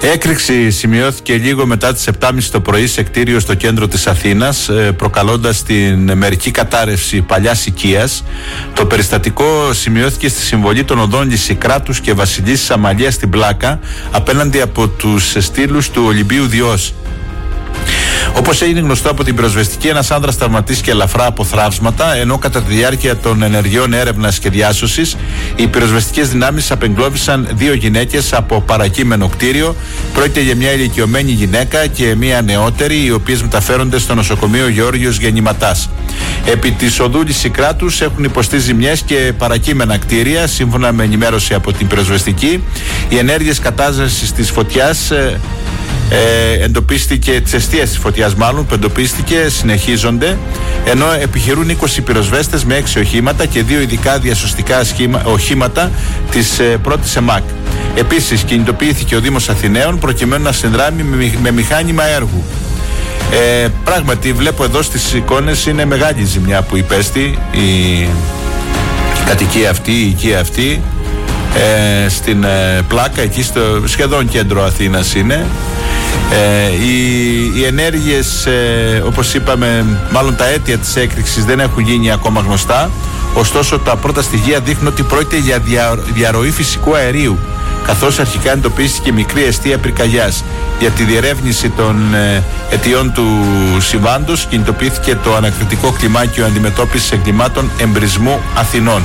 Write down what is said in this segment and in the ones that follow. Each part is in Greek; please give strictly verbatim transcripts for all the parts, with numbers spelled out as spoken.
Έκρηξη σημειώθηκε λίγο μετά τις επτά και μισή το πρωί σε κτίριο στο κέντρο της Αθήνας, προκαλώντας την μερική κατάρρευση παλιάς οικίας. Το περιστατικό σημειώθηκε στη συμβολή των οδών Λυσικράτους και Βασιλίσσης Αμαλίας στην Πλάκα, απέναντι από τους στήλους του Ολυμπίου Διός. Όπως έγινε γνωστό από την πυροσβεστική, ένας άνδρας τραυματίστηκε ελαφρά από θραύσματα, ενώ κατά τη διάρκεια των ενεργειών έρευνας και διάσωσης, οι πυροσβεστικές δυνάμεις απεγκλώβησαν δύο γυναίκες από παρακείμενο κτίριο. Πρόκειται για μια ηλικιωμένη γυναίκα και μια νεότερη, οι οποίες μεταφέρονται στο νοσοκομείο Γεώργιος Γεννηματάς. Επί της οδού Λυσικράτους έχουν υποστεί ζημιές και παρακείμενα κτίρια, σύμφωνα με ενημέρωση από την πυροσβεστική. Οι ενέργειες κατάσβεσης της φωτιάς Ε, εντοπίστηκε, τις αιστείες της φωτιάς μάλλον που εντοπίστηκε συνεχίζονται, ενώ επιχειρούν είκοσι πυροσβέστες με έξι οχήματα και δύο ειδικά διασωστικά σχήμα, οχήματα της ε, πρώτης ΕΜΑΚ. Επίσης κινητοποιήθηκε ο Δήμος Αθηναίων προκειμένου να συνδράμει με, με μηχάνημα έργου. Ε, πράγματι βλέπω εδώ στις εικόνες, είναι μεγάλη ζημιά που υπέστη η, η κατοικία αυτή, η οικία αυτή, ε, στην ε, Πλάκα, εκεί στο σχεδόν κέντρο Αθήνας είναι. Ε, οι, οι ενέργειες, ε, όπως είπαμε, μάλλον τα αίτια της έκρηξης δεν έχουν γίνει ακόμα γνωστά. Ωστόσο τα πρώτα στοιχεία δείχνουν ότι πρόκειται για δια, διαρροή φυσικού αερίου, καθώς αρχικά εντοπίστηκε μικρή αιστεία πυρκαγιάς. Για τη διερεύνηση των ε, αιτιών του συμβάντος κινητοποιήθηκε το ανακριτικό κλιμάκιο αντιμετώπισης εγκλημάτων εμπρισμού Αθηνών.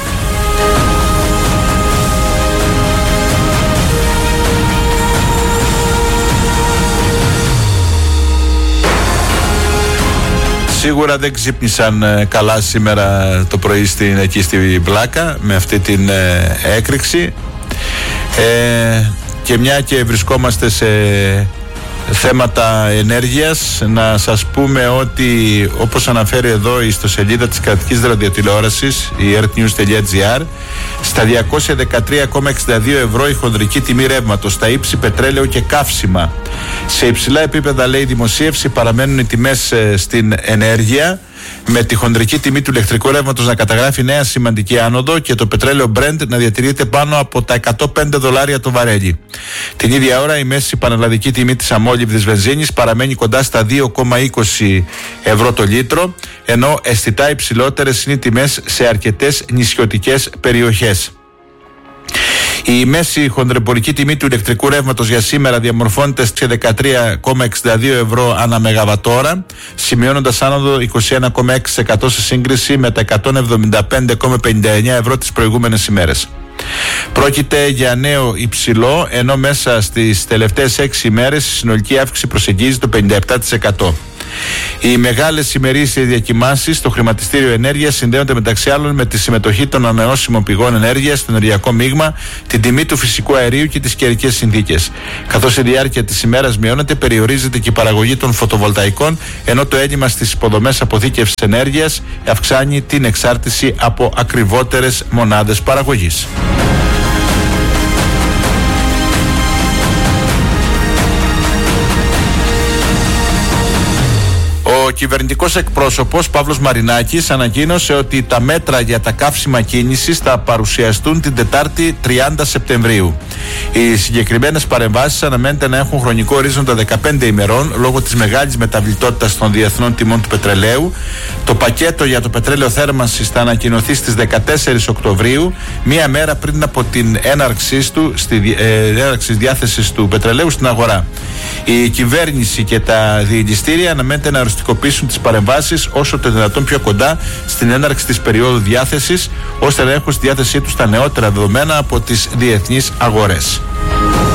Σίγουρα δεν ξύπνησαν ε, καλά σήμερα το πρωί στην, εκεί στην Πλάκα με αυτή την ε, έκρηξη, ε, και μια και βρισκόμαστε σε θέματα ενέργειας, να σας πούμε ότι, όπως αναφέρει εδώ η ιστοσελίδα της κρατικής ραδιοτηλεόρασης, η earthnews τελεία gr, στα διακόσια δεκατρία κόμμα εξήντα δύο ευρώ η χονδρική τιμή ρεύματος, στα ύψη πετρέλαιο και καύσιμα. Σε υψηλά επίπεδα, λέει η δημοσίευση, παραμένουν οι τιμές ε, στην ενέργεια, με τη χονδρική τιμή του ηλεκτρικού ρεύματος να καταγράφει νέα σημαντική άνοδο και το πετρέλαιο Brent να διατηρείται πάνω από τα εκατόν πέντε δολάρια το βαρέλι. Την ίδια ώρα η μέση πανελλαδική τιμή της αμόλυβδης βενζίνης παραμένει κοντά στα δύο κόμμα είκοσι ευρώ το λίτρο, ενώ αισθητά υψηλότερες είναι οι τιμές σε αρκετές νησιωτικές περιοχές. Η μέση χονδρεμπορική τιμή του ηλεκτρικού ρεύματος για σήμερα διαμορφώνεται σε δεκατρία κόμμα εξήντα δύο ευρώ ανά μεγαβατόρα, σημειώνοντας άνοδο είκοσι ένα κόμμα έξι τοις εκατό σε σύγκριση με τα εκατόν εβδομήντα πέντε κόμμα πενήντα εννέα ευρώ τις προηγούμενες ημέρες. Πρόκειται για νέο υψηλό, ενώ μέσα στις τελευταίες έξι ημέρες η συνολική αύξηση προσεγγίζει το πενήντα επτά τοις εκατό. Οι μεγάλες ημερήσιες διακυμάνσεις στο χρηματιστήριο ενέργειας συνδέονται μεταξύ άλλων με τη συμμετοχή των ανανεώσιμων πηγών ενέργειας στο ενεργειακό μείγμα, την τιμή του φυσικού αερίου και τις καιρικές συνθήκες. Καθώς η διάρκεια της ημέρας μειώνεται, περιορίζεται και η παραγωγή των φωτοβολταϊκών, ενώ το έλλειμμα στις υποδομές αποθήκευσης ενέργειας αυξάνει την εξάρτηση από ακριβότερες μονάδες παραγωγής. Ο κυβερνητικός εκπρόσωπος Παύλος Μαρινάκης ανακοίνωσε ότι τα μέτρα για τα καύσιμα κίνησης θα παρουσιαστούν την Τετάρτη τριάντα Σεπτεμβρίου. Οι συγκεκριμένες παρεμβάσεις αναμένεται να έχουν χρονικό ορίζοντα δεκαπέντε ημερών λόγω της μεγάλης μεταβλητότητας των διεθνών τιμών του πετρελαίου. Το πακέτο για το πετρέλαιο θέρμανσης θα ανακοινωθεί στις δεκατέσσερις Οκτωβρίου, μία μέρα πριν από την έναρξή του, στη, ε, έναρξη διάθεσης του πετρελαίου στην αγορά. Η κυβέρνηση και τα διελιστήρια αναμένεται να οριστικοποιήσουν τις παρεμβάσεις όσο το δυνατόν πιο κοντά στην έναρξη της περίοδου διάθεσης, ώστε να έχουν στη διάθεσή τους τα νεότερα δεδομένα από τις διεθνείς αγορές.